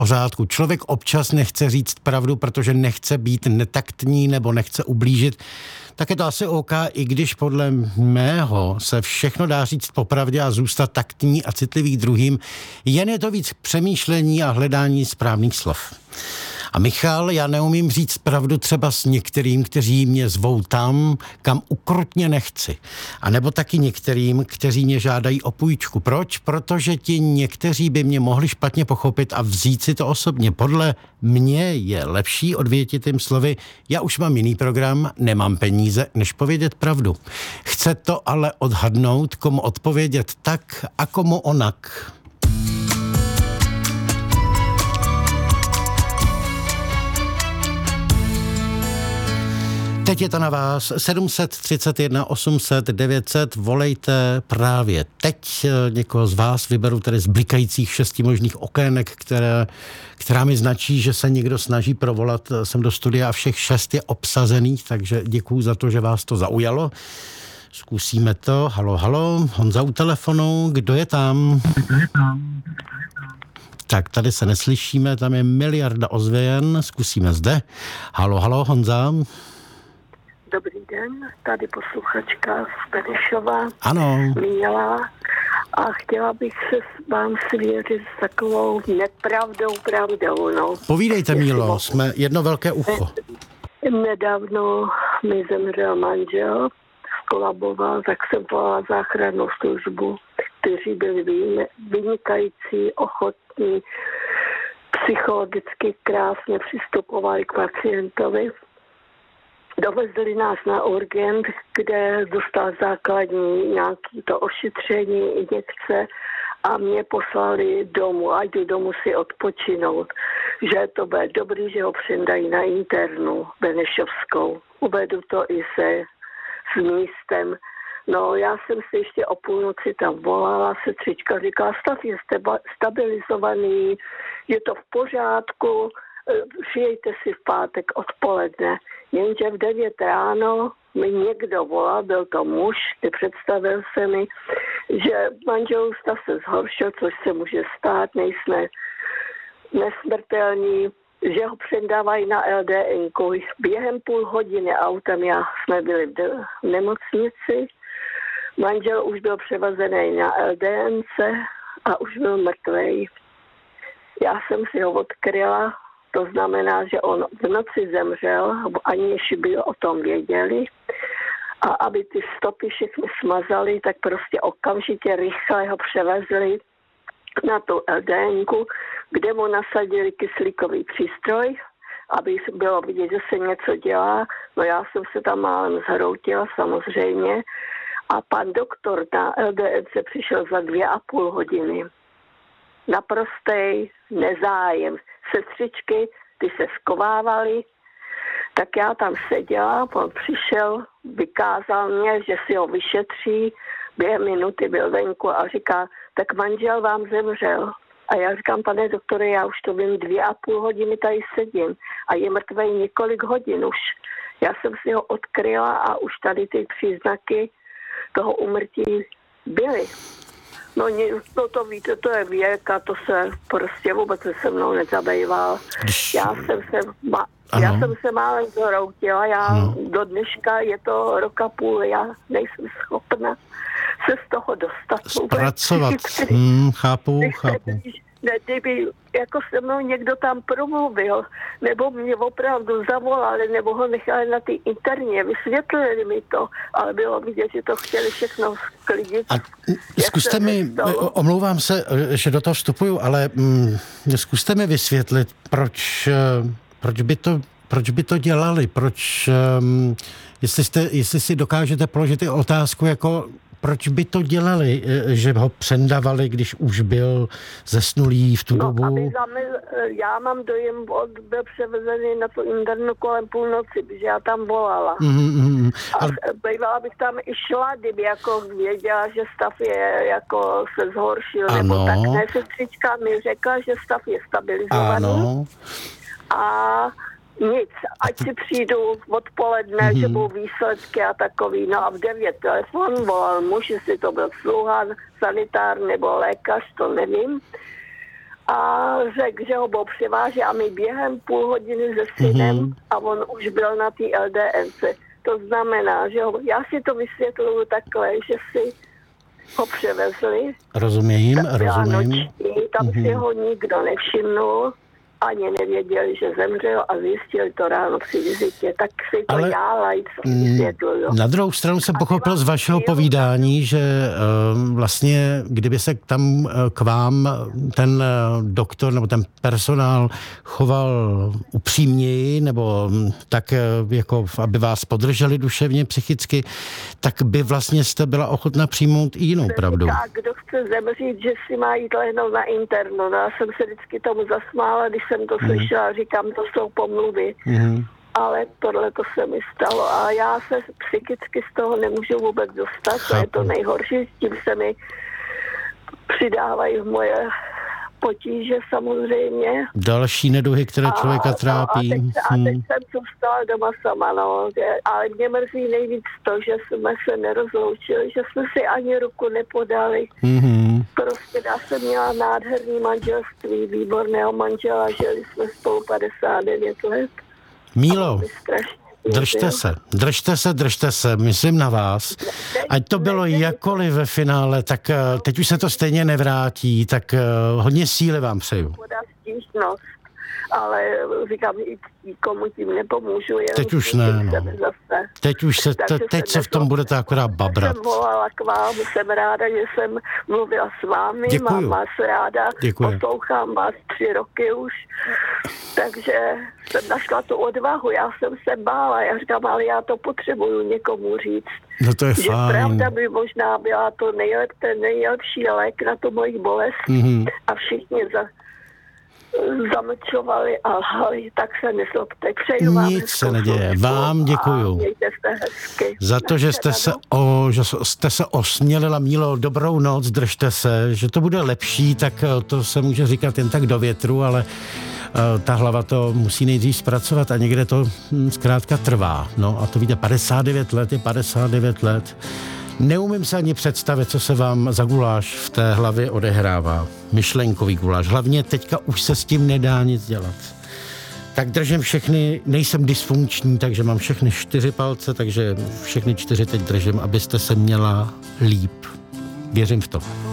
pořádku. Člověk občas nechce říct pravdu, protože nechce být netaktní nebo nechce ublížit. Tak je to asi OK, i když podle mého se všechno dá říct popravdě a zůstat taktní a citlivý druhým. Jen je to víc přemýšlení a hledání správných slov. A Michal, já neumím říct pravdu třeba s některým, kteří mě zvou tam, kam ukrutně nechci. A nebo taky některým, kteří mě žádají o půjčku. Proč? Protože ti někteří by mě mohli špatně pochopit a vzít si to osobně. Podle mě je lepší odvětit jim slovy: já už mám jiný program, nemám peníze, než povědět pravdu. Chce to ale odhadnout, komu odpovědět tak a komu onak. Teď je to na vás. 731 800 900. Volejte právě teď. Někoho z vás vyberu tedy z blikajících 6 možných okének, která mi značí, že se někdo snaží provolat sem do studia a všech 6 je obsazených, takže děkuju za to, že vás to zaujalo. Zkusíme to. Halo, halo. Honza u telefonu. Kdo je tam? Tak, tady se neslyšíme, tam je miliarda ozvěn. Zkusíme zde. Halo, halo, Honza. Dobrý den, tady posluchačka z Benešova. Ano. Míla. A chtěla bych se vám svěřit s takovou pravdou. No. Povídejte, Mílo, jsme jedno velké ucho. Nedávno mi zemřel manžel, skolaboval, tak jsem volala záchrannou službu, kteří byli vynikající, ochotní, psychologicky krásně přistupovali k pacientovi. Dovezli nás na urgent, kde dostal základní nějaké to ošetření, injekce a mě poslali domů, ať jdu domů si odpočinout, že to bude dobrý, že ho přendají na internu Benešovskou. Uvedu to i s místem. No, já jsem si ještě o půlnoci tam volala, sestřička říkala, stav je stabilizovaný, je to v pořádku, přijejte si v pátek odpoledne. Jenže v 9 ráno mi někdo volal, byl to muž, představil se mi, že manželův stav se zhoršil, což se může stát, nejsme nesmrtelní, že ho předávají na LDN-ku. Během půl hodiny autem jsme byli v nemocnici, manžel už byl převazený na LDNce a už byl mrtvej. Já jsem si ho odkryla. To znamená, že on v noci zemřel, aniž by o tom věděli. A aby ty stopy všechny smazali, tak prostě okamžitě rychle ho převezli na tu LDNku, kde mu nasadili kyslíkový přístroj, aby bylo vidět, že se něco dělá. No já jsem se tam málem zhroutila samozřejmě. A pan doktor na LDNce přišel za 2,5 hodiny. Naprostý nezájem. Sestřičky, ty se skovávaly, tak já tam seděla, on přišel, vykázal mě, že si ho vyšetří, během minuty byl venku a říká, tak manžel vám zemřel. A já říkám, pane doktore, já už to vím, 2,5 hodiny tady sedím a je mrtvej několik hodin už. Já jsem si ho odkryla a už tady ty příznaky toho úmrtí byly. No to víte, to je věk a to se prostě vůbec se mnou nezabýval. Já jsem se málem zhroutila, do dneška je to rok a půl, já nejsem schopna se z toho dostat. Zpracovat, chápu. Kdyby jako se mnou někdo tam promluvil, nebo mě opravdu zavolali, nebo ho nechali na ty interně, vysvětlili mi to, ale bylo vidět, že to chtěli všechno sklidit. A zkuste mi, omlouvám se, že do toho vstupuju, ale zkuste mi vysvětlit, proč by to dělali, jestli si dokážete položit i otázku, jako proč by to dělali, že ho přendavali, když už byl zesnulý v tu dobu? Já mám dojem, byl převezený na tu internu kolem půlnoci, protože já tam volala. A bývala bych tam i šla, kdyby jako věděla, že stav je jako se zhoršil, nebo tak. Ne, sestřička mi řekla, že stav je stabilizovaný. Ano. A nic, ať si přijdu odpoledne, že budou výsledky a takový. No a v 9 telefon volal muž, jestli to byl sluha, sanitár nebo lékař, to nevím. a řekl, že ho Bob převáže a my během půl hodiny se synem a on už byl na té LDNce. To znamená, že já si to vysvětluju takhle, že si ho převezli. Rozumím. Noční, tam si ho nikdo nevšimnul, ani nevěděli, že zemřel a zjistili to ráno při vizitě. Tak si to já laic vysvětluju. Na druhou stranu jsem pochopil z vašeho povídání, že vlastně, kdyby se tam k vám ten doktor nebo ten personál choval upřímněji, nebo tak, jako aby vás podrželi duševně, psychicky, tak by vlastně jste byla ochotna přijmout i jinou pravdu. Kdo chce zemřít, že si má jít lehnout na internu. No, já jsem se vždycky tomu zasmála, když jsem to slyšela, říkám, to jsou pomluvy. Ale tohle to se mi stalo a já se psychicky z toho nemůžu vůbec dostat, to je to nejhorší, s tím se mi přidávají moje potíže samozřejmě. Další neduhy, které člověka trápí. A teď jsem zůstala doma sama, no. Ale mě mrzí nejvíc to, že jsme se nerozloučili, že jsme si ani ruku nepodali. Prostě já jsem měla nádherný manželství, výborného manžela, žili jsme spolu 59 let. Mílo, držte se, myslím na vás. Ať to bylo jakkoliv ve finále, tak teď už se to stejně nevrátí, tak hodně síly vám přeju. Ale říkám, komu tím nepomůžu. Teď už ne, no. Teď se v tom budete akorát babrat. Jsem volala k vám, jsem ráda, že jsem mluvila s vámi, mám vás ráda, poslouchám vás 3 roky už, takže jsem našla tu odvahu, já jsem se bála, já říkám, ale já to potřebuju někomu říct. No to je že fajn. Pravda by možná byla to ten nejlepší lék na tu moji bolest a všichni zamlčovali a lhali, tak se nezlobte. Přeju vám nic se neděje. Vám děkuju. Mějte se hezky. Za to, že jste se osmělila, Mílo, dobrou noc, držte se, že to bude lepší, tak to se může říkat jen tak do větru, ale ta hlava to musí nejdřív zpracovat a někde to zkrátka trvá. No a to víte, 59 let je 59 let. Neumím se ani představit, co se vám za guláš v té hlavě odehrává. Myšlenkový guláš. Hlavně teďka už se s tím nedá nic dělat. Tak držím všechny, nejsem dysfunkční, takže mám všechny 4 palce, takže všechny 4 teď držím, abyste se měla líp. Věřím v to.